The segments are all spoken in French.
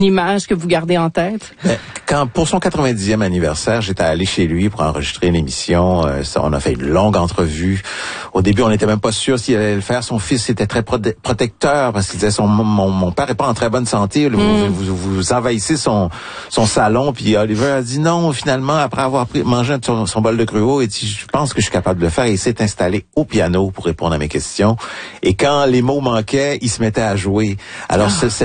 image que vous gardez en tête? Pour son 90e anniversaire, j'étais allé chez lui pour enregistrer une émission. On a fait une longue entrevue. Au début, on n'était même pas sûr s'il allait le faire. Son fils était très protecteur parce qu'il disait mon père est pas en très bonne santé. Vous envahissez son salon. Puis Oliver a dit non. Finalement, après avoir mangé son bol de gruau, il dit je pense que je suis capable de le faire. Et il s'est installé au piano pour répondre à mes questions. Et quand les mots manquaient, il se mettait à jouer. Alors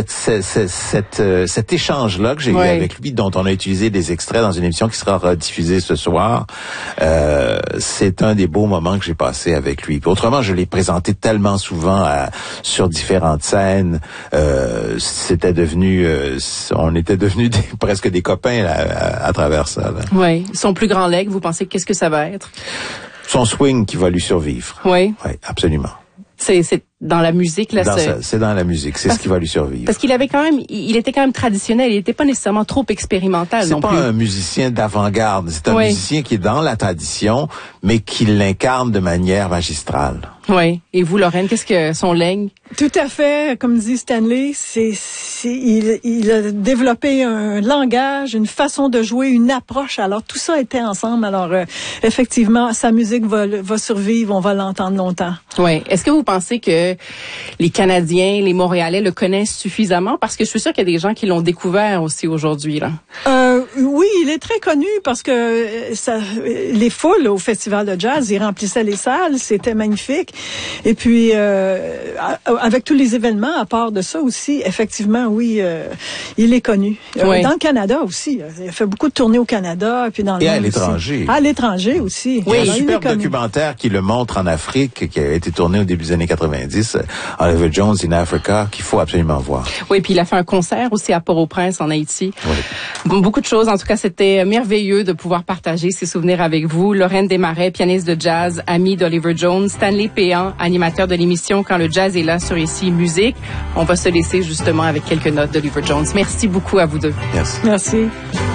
cet échange-là que j'ai eu avec lui, dont on a utilisé des extraits dans une émission qui sera rediffusée ce soir, c'est un des beaux moments que j'ai passé avec lui. Puis autrement, je l'ai présenté tellement souvent sur différentes scènes. C'était devenu, on était devenus presque des copains à travers ça. Oui. Son plus grand leg, vous pensez qu'est-ce que ça va être? Son swing qui va lui survivre. Oui. Oui, absolument. C'est dans la musique là. C'est dans la musique, c'est ce qui va lui survivre. Parce qu'il avait il était quand même traditionnel, il n'était pas nécessairement trop expérimental non plus. C'est pas un musicien d'avant-garde, c'est un musicien qui est dans la tradition, mais qui l'incarne de manière magistrale. Oui. Et vous, Lorraine, qu'est-ce que son legs? Tout à fait, comme dit Stanley, il a développé un langage, une façon de jouer, une approche. Alors tout ça était ensemble. Alors effectivement, sa musique va survivre, on va l'entendre longtemps. Oui. Est-ce que vous pensez que les Canadiens, les Montréalais le connaissent suffisamment? Parce que je suis sûre qu'il y a des gens qui l'ont découvert aussi aujourd'hui là. Oui, il est très connu parce que les foules au Festival de jazz, il remplissait les salles, c'était magnifique. Et puis avec tous les événements, à part de ça aussi, effectivement, oui, il est connu. Oui. Dans le Canada aussi, il a fait beaucoup de tournées au Canada, puis dans le monde à l'étranger. Aussi. À l'étranger aussi. Oui, il y a un superbe documentaire qui le montre en Afrique, qui a été tourné au début des années 90, Oliver Jones in Africa, qu'il faut absolument voir. Oui, puis il a fait un concert aussi à Port-au-Prince en Haïti. Oui. Bon, beaucoup de choses. En tout cas, c'était merveilleux de pouvoir partager ces souvenirs avec vous. Lorraine Desmarais, pianiste de jazz, amie d'Oliver Jones, Stanley Péan, animateur de l'émission Quand le jazz est là sur Ici Musique. On va se laisser justement avec quelques notes d'Oliver Jones. Merci beaucoup à vous deux. Merci. Merci.